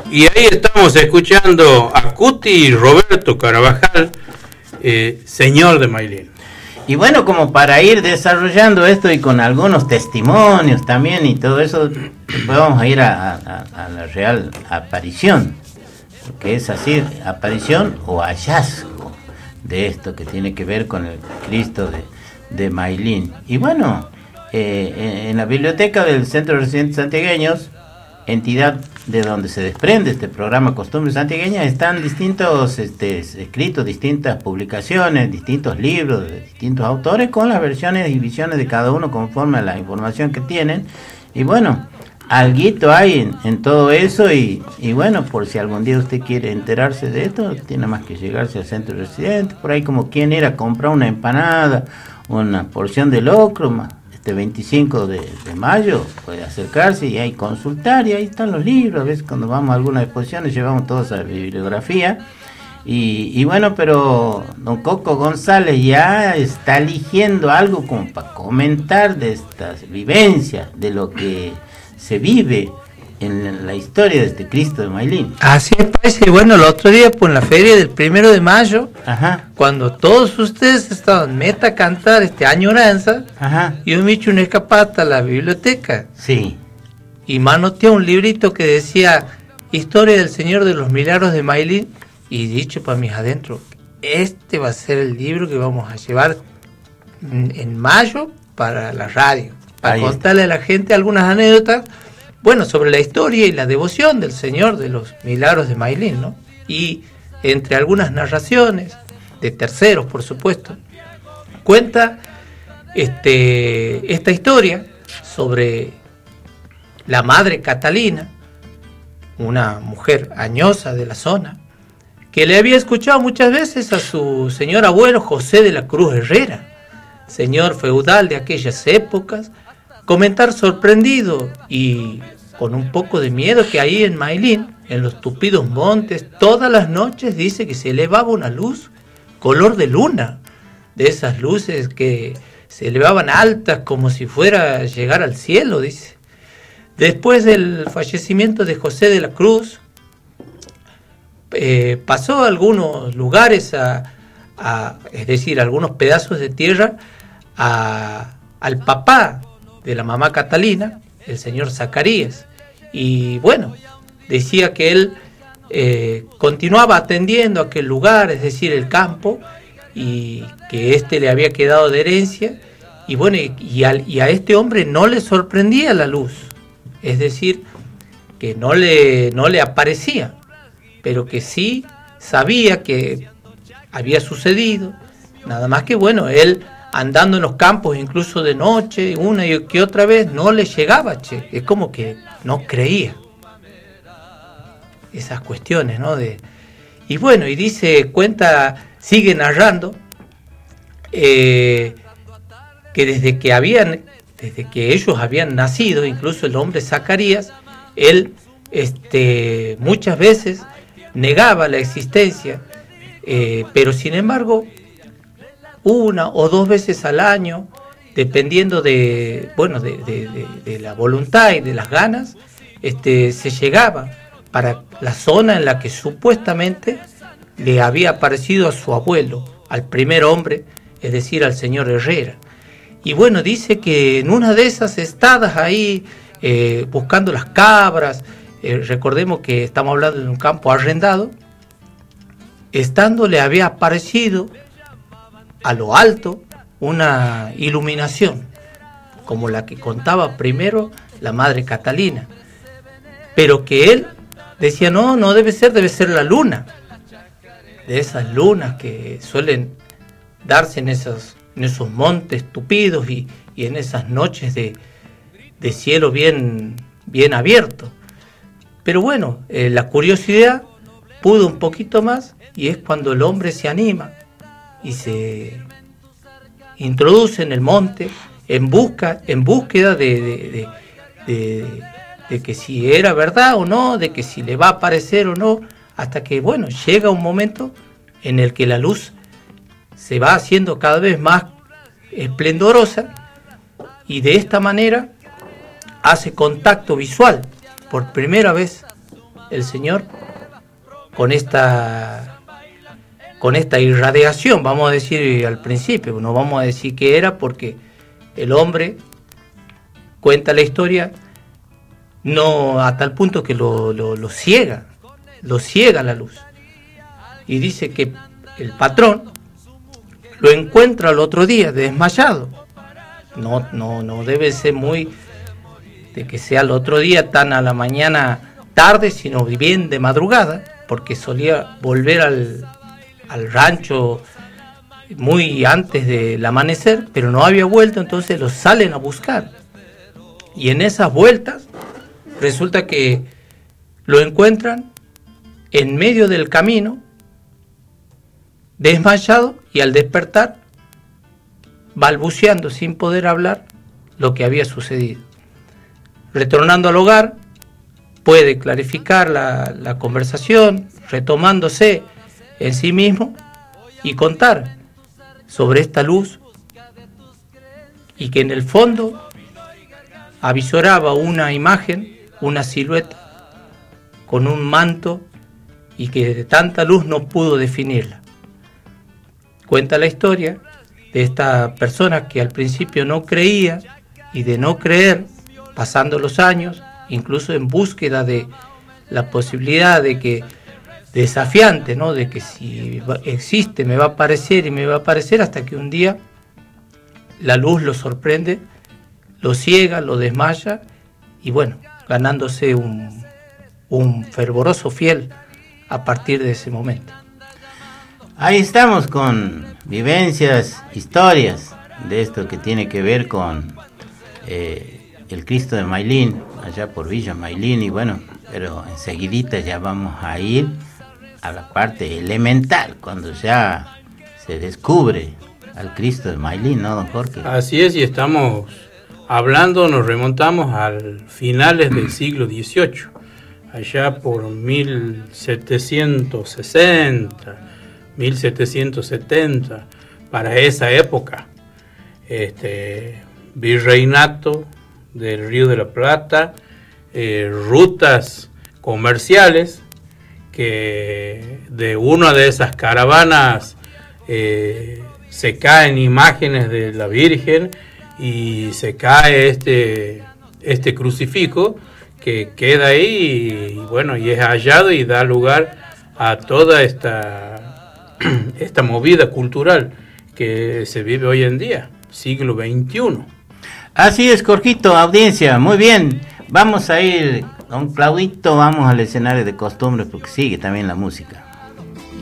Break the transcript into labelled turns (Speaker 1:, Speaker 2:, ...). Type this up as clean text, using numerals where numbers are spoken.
Speaker 1: Y ahí estamos escuchando a Cuti Roberto Carabajal, señor de Maylin.
Speaker 2: Y bueno, como para ir desarrollando esto y con algunos testimonios también y todo eso, vamos a ir a la real aparición, que es así, aparición o hallazgo de esto que tiene que ver con el Cristo de Maylin. Y bueno, en la biblioteca del Centro de Residentes Santiagueños, entidad de donde se desprende este programa Costumbres Santiagueñas, están distintos escritos, distintas publicaciones, distintos libros de distintos autores con las versiones y visiones de cada uno conforme a la información que tienen. Y bueno, alguito hay en todo eso y bueno, por si algún día usted quiere enterarse de esto, tiene más que llegarse al Centro de Residentes, por ahí como quien ir a comprar una empanada, una porción de locro, 25 de mayo puede acercarse y ahí consultar, y ahí están los libros. A veces cuando vamos a algunas exposiciones llevamos toda esa bibliografía y bueno, pero don Coco González ya está eligiendo algo como para comentar de estas vivencias, de lo que se vive en la historia de este Cristo de Maylin.
Speaker 3: Así es, parece. Bueno, el otro día, pues en la feria del 1 de mayo,
Speaker 2: Ajá.
Speaker 3: cuando todos ustedes estaban meta a cantar añoranza,
Speaker 2: Ajá.
Speaker 3: yo me eché una escapata a la biblioteca.
Speaker 2: Sí.
Speaker 3: Y manoteé un librito que decía Historia del Señor de los Milagros de Maylin, y dicho para mis adentro, este va a ser el libro que vamos a llevar en mayo para la radio, para
Speaker 2: ahí
Speaker 3: contarle a la gente algunas anécdotas, bueno, sobre la historia y la devoción del Señor de los Milagros de Maylin, ¿no? Y entre algunas narraciones de terceros, por supuesto, cuenta esta historia sobre la madre Catalina, una mujer añosa de la zona, que le había escuchado muchas veces a su señor abuelo José de la Cruz Herrera, señor feudal de aquellas épocas, comentar sorprendido y con un poco de miedo que ahí en Maylin, en los tupidos montes, todas las noches dice que se elevaba una luz color de luna, de esas luces que se elevaban altas como si fuera a llegar al cielo, dice. Después del fallecimiento de José de la Cruz, pasó a algunos lugares, es decir, algunos pedazos de tierra, al papá de la mamá Catalina, el señor Zacarías, y bueno, decía que él continuaba atendiendo aquel lugar, es decir, el campo, y que le había quedado de herencia, y bueno, y a este hombre no le sorprendía la luz, es decir, que no le aparecía, pero que sí sabía que había sucedido, nada más que bueno, él andando en los campos incluso de noche, una y que otra vez no le llegaba, es como que no creía esas cuestiones, ¿no? Y bueno, y dice, sigue narrando que desde que ellos habían nacido, incluso el hombre Zacarías, él muchas veces negaba la existencia, pero sin embargo, una o dos veces al año, dependiendo de la voluntad y de las ganas, se llegaba para la zona en la que supuestamente le había aparecido a su abuelo, al primer hombre, es decir, al señor Herrera. Y bueno, dice que en una de esas estadas ahí, buscando las cabras, recordemos que estamos hablando de un campo arrendado, estando le había aparecido a lo alto una iluminación, como la que contaba primero la madre Catalina, pero que él decía, no debe ser la luna, de esas lunas que suelen darse en esos montes tupidos y en esas noches de cielo bien abierto. Pero bueno, la curiosidad pudo un poquito más, y es cuando el hombre se anima y se introduce en el monte en búsqueda de que si era verdad o no, de que si le va a aparecer o no, hasta que bueno, llega un momento en el que la luz se va haciendo cada vez más esplendorosa, y de esta manera hace contacto visual por primera vez el Señor con esta irradiación, vamos a decir al principio, no vamos a decir qué era, porque el hombre cuenta la historia no a tal punto que lo ciega la luz. Y dice que el patrón lo encuentra al otro día desmayado. No debe ser muy de que sea el otro día tan a la mañana tarde, sino bien de madrugada, porque solía volver al rancho muy antes del amanecer, pero no había vuelto, entonces lo salen a buscar. Y en esas vueltas resulta que lo encuentran en medio del camino, desmayado, y al despertar, balbuceando sin poder hablar lo que había sucedido. Retornando al hogar, puede clarificar la conversación, retomándose en sí mismo y contar sobre esta luz, y que en el fondo avisoraba una imagen, una silueta con un manto, y que de tanta luz no pudo definirla. Cuenta la historia de esta persona que al principio no creía, y de no creer, pasando los años, incluso en búsqueda de la posibilidad de que, desafiante, ¿no?, de que si existe me va a aparecer y me va a aparecer, hasta que un día la luz lo sorprende, lo ciega, lo desmaya, y bueno, ganándose un fervoroso fiel a partir de ese momento.
Speaker 2: Ahí estamos con vivencias, historias de esto que tiene que ver con el Cristo de Maylin, allá por Villa Maylin, y bueno, pero enseguidita ya vamos a ir a la parte elemental, cuando ya se descubre al Cristo de Maylin, ¿no, don Jorge?
Speaker 1: Así es, y estamos hablando, nos remontamos al finales del siglo XVIII, allá por 1760, 1770, para esa época, virreinato del Río de la Plata, rutas comerciales, que de una de esas caravanas se caen imágenes de la Virgen, y se cae este crucifijo que queda ahí, y bueno, y es hallado y da lugar a toda esta movida cultural que se vive hoy en día, siglo XXI.
Speaker 2: Así es, Jorgito, audiencia, muy bien. Vamos a ir, don Claudito, vamos al escenario de costumbres, porque sigue también la música.